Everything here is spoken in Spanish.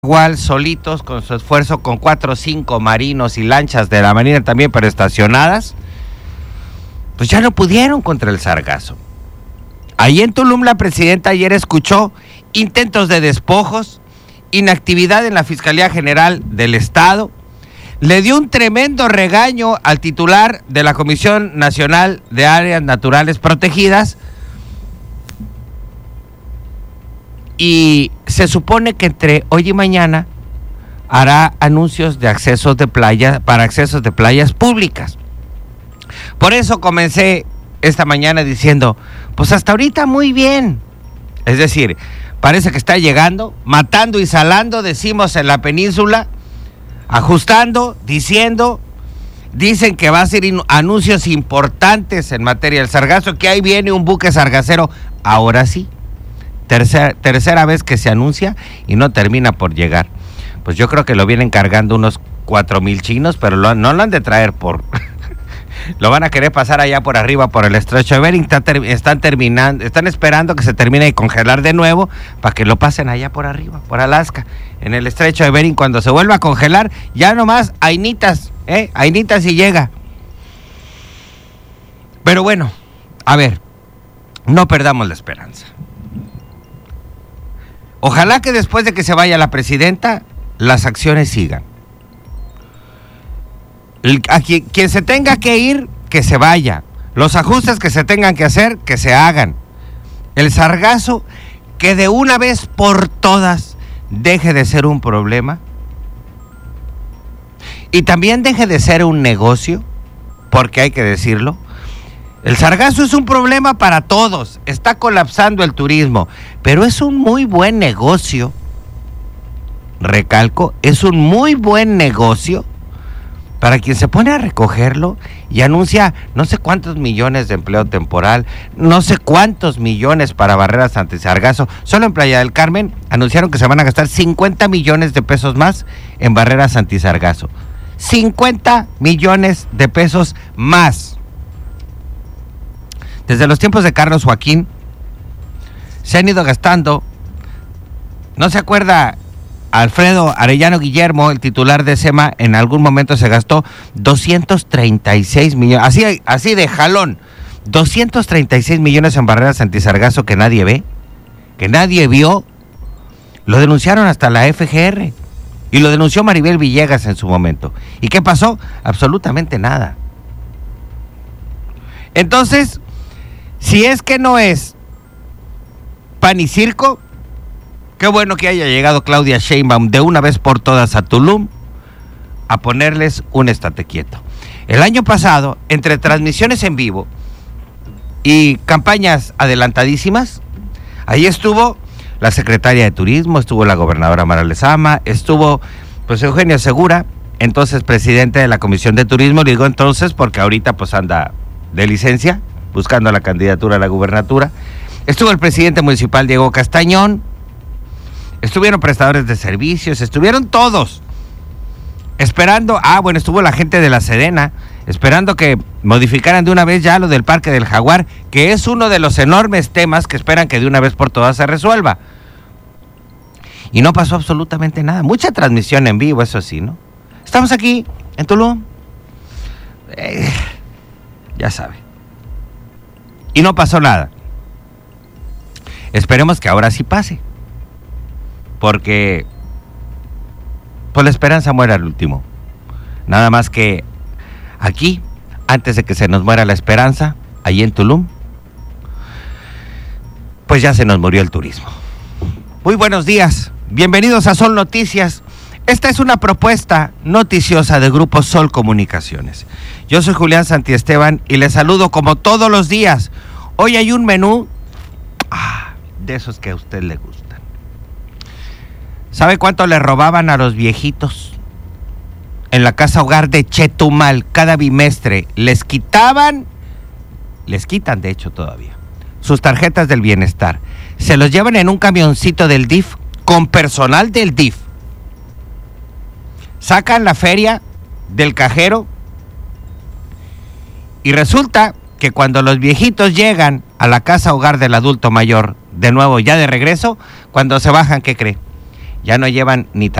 Igual solitos con su esfuerzo, con 4 o 5 marinos y lanchas de la marina también, pero estacionadas, pues ya no pudieron contra el sargazo. Ahí en Tulum la presidenta ayer escuchó intentos de despojos, inactividad en la Fiscalía General del Estado, le dio un tremendo regaño al titular de la Comisión Nacional de Áreas Naturales Protegidas. Y se supone que entre hoy y mañana hará anuncios de accesos de playa para accesos de playas públicas. Por eso comencé esta mañana diciendo, pues hasta ahorita muy bien. Es decir, parece que está llegando, matando y salando, decimos en la península, ajustando, dicen que va a ser anuncios importantes en materia del sargazo, que ahí viene un buque sargacero, ahora sí. Tercera vez que se anuncia y no termina por llegar. Pues yo creo que lo vienen cargando unos 4,000 chinos, pero no lo han de traer por... lo van a querer pasar allá por arriba, por el estrecho de Bering. Están esperando que se termine de congelar de nuevo para que lo pasen allá por arriba, por Alaska, en el estrecho de Bering. Cuando se vuelva a congelar, ya nomás ainitas y llega. Pero bueno, a ver, no perdamos la esperanza. Ojalá que después de que se vaya la presidenta, las acciones sigan. Quien se tenga que ir, que se vaya. Los ajustes que se tengan que hacer, que se hagan. El sargazo, que de una vez por todas deje de ser un problema. Y también deje de ser un negocio, porque hay que decirlo. El sargazo es un problema para todos, está colapsando el turismo, pero es un muy buen negocio, recalco, es un muy buen negocio para quien se pone a recogerlo y anuncia no sé cuántos millones de empleo temporal, no sé cuántos millones para barreras antisargazo. Solo en Playa del Carmen anunciaron que se van a gastar 50 millones de pesos más en barreras antisargazo. 50 millones de pesos más. Desde los tiempos de Carlos Joaquín se han ido gastando, ¿no se acuerda Alfredo Arellano Guillermo, el titular de SEMA, en algún momento se gastó 236 millones, así de jalón, 236 millones en barreras antisargazo que nadie ve, que nadie vio? Lo denunciaron hasta la FGR y lo denunció Maribel Villegas en su momento. ¿Y qué pasó? Absolutamente nada. Entonces, si es que no es pan y circo, qué bueno que haya llegado Claudia Sheinbaum de una vez por todas a Tulum a ponerles un estate quieto. El año pasado, entre transmisiones en vivo y campañas adelantadísimas, ahí estuvo la secretaria de Turismo, estuvo la gobernadora Mara Lezama, estuvo pues Eugenio Segura, entonces presidente de la Comisión de Turismo. Le digo entonces porque ahorita pues anda de licencia, buscando la candidatura a la gubernatura. Estuvo el presidente municipal Diego Castañón, estuvieron prestadores de servicios, estuvieron todos esperando, estuvo la gente de la Sedena, esperando que modificaran de una vez ya lo del Parque del Jaguar, que es uno de los enormes temas que esperan que de una vez por todas se resuelva. Y no pasó absolutamente nada. Mucha transmisión en vivo, eso sí, ¿no? Estamos aquí en Tulum. Ya sabe. Y no pasó nada. Esperemos que ahora sí pase. Porque pues la esperanza muere al último. Nada más que aquí, antes de que se nos muera la esperanza, allí en Tulum, pues ya se nos murió el turismo. Muy buenos días. Bienvenidos a Sol Noticias. Esta es una propuesta noticiosa de Grupo Sol Comunicaciones. Yo soy Julián Santiesteban y les saludo como todos los días. Hoy hay un menú de esos que a usted le gustan. ¿Sabe cuánto le robaban a los viejitos en la casa hogar de Chetumal cada bimestre? Les quitan de hecho todavía, sus tarjetas del bienestar. Se los llevan en un camioncito del DIF con personal del DIF. Sacan la feria del cajero y resulta que cuando los viejitos llegan a la casa hogar del adulto mayor, de nuevo ya de regreso, cuando se bajan, ¿qué cree? ya no llevan ni